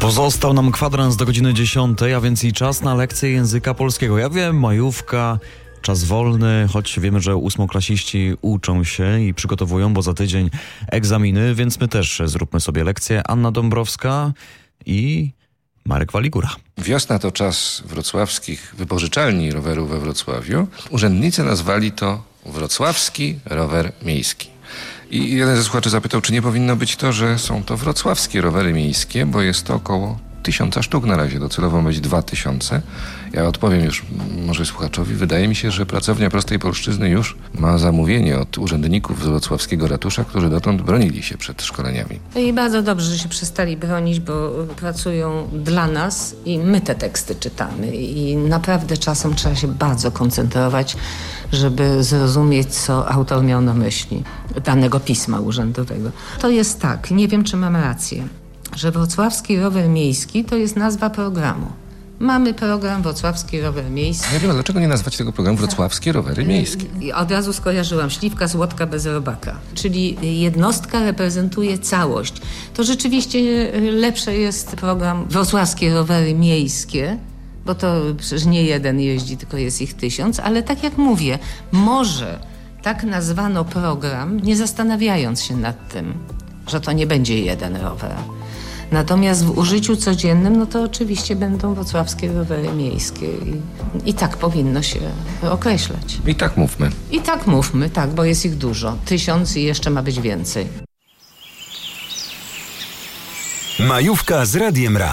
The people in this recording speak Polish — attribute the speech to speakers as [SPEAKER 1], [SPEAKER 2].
[SPEAKER 1] Pozostał nam kwadrans do godziny 10, a więc i czas na lekcję języka polskiego. Ja wiem, majówka, czas wolny, choć wiemy, że ósmoklasiści uczą się i przygotowują, bo za tydzień egzaminy, więc my też zróbmy sobie lekcję. Anna Dąbrowska i Marek Waligura.
[SPEAKER 2] Wiosna to czas wrocławskich wypożyczalni rowerów we Wrocławiu. Urzędnicy nazwali to wrocławski rower miejski. I jeden ze słuchaczy zapytał, czy nie powinno być to, że są to wrocławskie rowery miejskie, bo jest to około 1000 sztuk na razie, docelowo ma być 2000. Ja odpowiem już może słuchaczowi. Wydaje mi się, że pracownia Prostej Polszczyzny już ma zamówienie od urzędników z wrocławskiego ratusza, którzy dotąd bronili się przed szkoleniami.
[SPEAKER 3] I bardzo dobrze, że się przestali bronić, bo pracują dla nas i my te teksty czytamy. I naprawdę czasem trzeba się bardzo koncentrować, żeby zrozumieć, co autor miał na myśli danego pisma urzędowego. To jest tak, nie wiem, czy mam rację, że Wrocławski Rower Miejski to jest nazwa programu. Mamy program Wrocławski Rower Miejski.
[SPEAKER 2] Ja wiem, dlaczego nie nazwać tego programu Wrocławskie Rowery Miejskie?
[SPEAKER 3] I od razu skojarzyłam śliwka, słodka bez robaka. Czyli jednostka reprezentuje całość. To rzeczywiście lepsze jest program Wrocławskie Rowery Miejskie, bo to przecież nie jeden jeździ, tylko jest ich 1000, ale tak jak mówię, może tak nazwano program, nie zastanawiając się nad tym, że to nie będzie jeden rower. Natomiast w użyciu codziennym, no to oczywiście będą wrocławskie rowery miejskie i tak powinno się określać.
[SPEAKER 2] I tak mówmy.
[SPEAKER 3] I tak mówmy, tak, bo jest ich dużo. 1000 i jeszcze ma być więcej.
[SPEAKER 4] Majówka z Radiem RAM.